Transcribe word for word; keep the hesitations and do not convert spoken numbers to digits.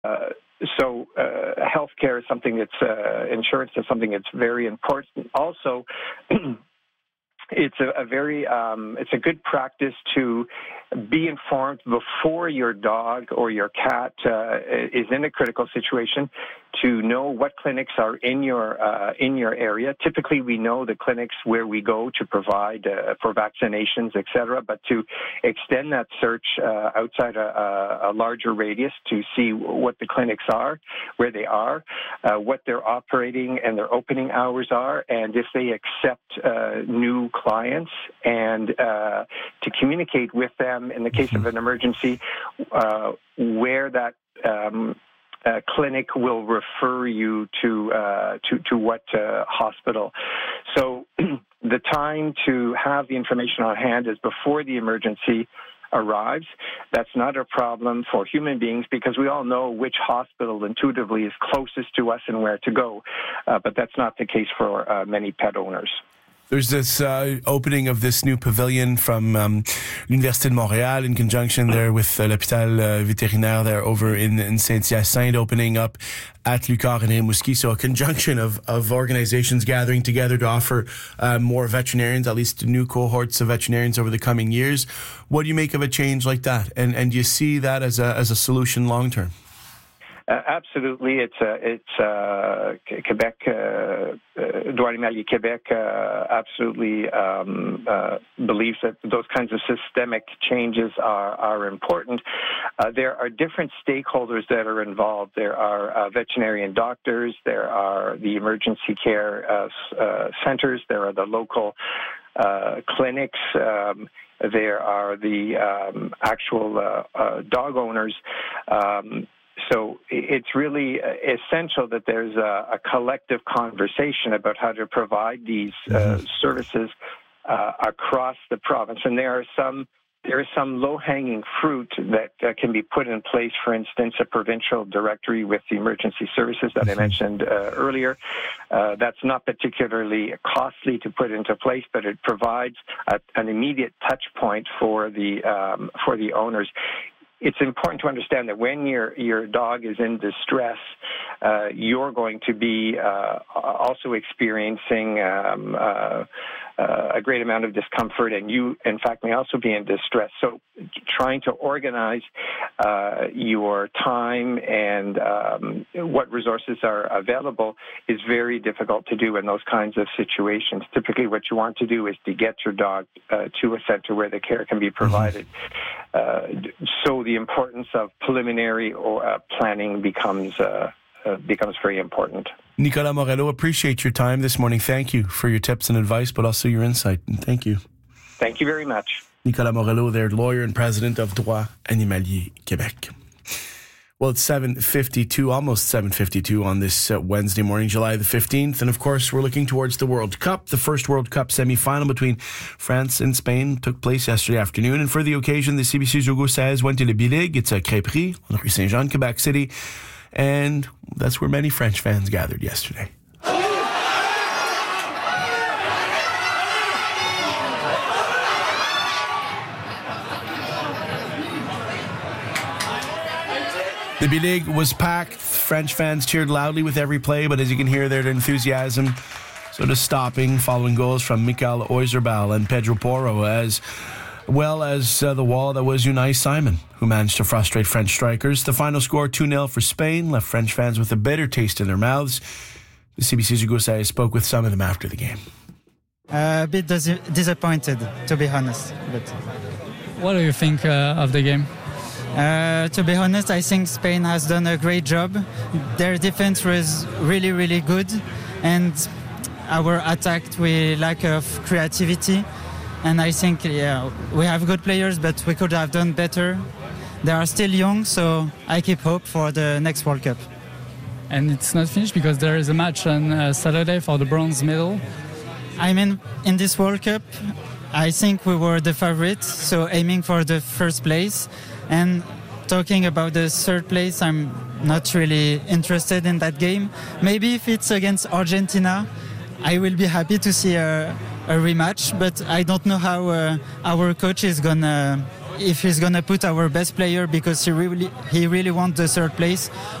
Uh, so uh, healthcare is something that's, uh, insurance is something that's very important. Also, it's a, a very, um, it's a good practice to be informed before your dog or your cat uh, is in a critical situation, to know what clinics are in your uh, in your area. Typically, we know the clinics where we go to provide uh, for vaccinations, et cetera. But to extend that search uh, outside a, a larger radius to see what the clinics are, where they are, uh, what their operating and their opening hours are, and if they accept uh, new clients, and uh, to communicate with them in the case of an emergency, uh, where that um, Uh, clinic will refer you to uh, to to what uh, hospital. So the time to have the information on hand is before the emergency arrives. That's not a problem for human beings because we all know which hospital intuitively is closest to us and where to go. Uh, but that's not the case for uh, many pet owners. There's this uh, opening of this new pavilion from um, l'Université de Montréal in conjunction there with uh, l'hôpital uh, vétérinaire there over in, in Saint-Hyacinthe, opening up at Lucar and Rimouski. So a conjunction of, of organizations gathering together to offer uh, more veterinarians, at least new cohorts of veterinarians over the coming years. What do you make of a change like that? And, and do you see that as a, as a solution long term? Uh, absolutely. It's uh, it's uh, Quebec, uh, uh, Droit Animalier Québec uh, absolutely um, uh, believes that those kinds of systemic changes are, are important. Uh, there are different stakeholders that are involved. There are uh, veterinarian doctors, there are the emergency care uh, uh, centers, there are the local uh, clinics, um, there are the um, actual uh, uh, dog owners. Um, So it's really essential that there's a, a collective conversation about how to provide these uh, services uh, across the province. And there are some there is some low-hanging fruit that uh, can be put in place. For instance, a provincial directory with the emergency services that I mentioned uh, earlier. Uh, that's not particularly costly to put into place, but it provides a, an immediate touch point for the um, for the owners. It's important to understand that when your your dog is in distress, uh, you're going to be uh, also experiencing um, uh, uh, a great amount of discomfort, and you, in fact, may also be in distress. So trying to organize uh, your time and um, what resources are available is very difficult to do in those kinds of situations. Typically, what you want to do is to get your dog uh, to a center where the care can be provided. Uh, so the importance of preliminary or uh, planning becomes uh, uh, becomes very important. Nicolas Morello, appreciate your time this morning. Thank you for your tips and advice, but also your insight. Thank you. Thank you very much. Nicolas Morello, their lawyer and president of Droit Animalier Québec. Well, it's seven fifty-two, almost seven fifty-two on this uh, Wednesday morning, July the fifteenth. And of course, we're looking towards the World Cup. The first World Cup semi-final between France and Spain took place yesterday afternoon. And for the occasion, the C B C's Hugo Saez went to Le Bilig. It's a crêperie on Rue Saint-Jean, Quebec City. And that's where many French fans gathered yesterday. The Bilig was packed. French fans cheered loudly with every play, but as you can hear, their enthusiasm sort of stopping following goals from Michael Oizerbal and Pedro Porro, as well as uh, the wall that was Unai Simon, who managed to frustrate French strikers. The final score, two nil for Spain, left French fans with a bitter taste in their mouths. The C B C's Hugo Saez spoke with some of them after the game. Uh, a bit dis- disappointed, to be honest. But what do you think uh, of the game? Uh, to be honest, I think Spain has done a great job. Their defense was really, really good, and our attack, we lack of creativity. And I think, yeah, we have good players, but we could have done better. They are still young, so I keep hope for the next World Cup. And it's not finished because there is a match on uh, Saturday for the bronze medal. I mean, in this World Cup, I think we were the favorites, so aiming for the first place. And talking about the third place, I'm not really interested in that game. Maybe if it's against Argentina, I will be happy to see a, a rematch, but I don't know how uh, our coach is gonna if he's gonna put our best player because he really he really wants the third place,